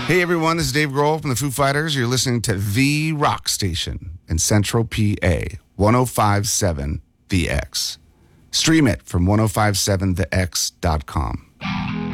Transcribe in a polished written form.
Hey everyone, this is Dave Grohl from the Foo Fighters. You're listening to The Rock Station in Central PA, 1057 The X. Stream it from 1057thex.com.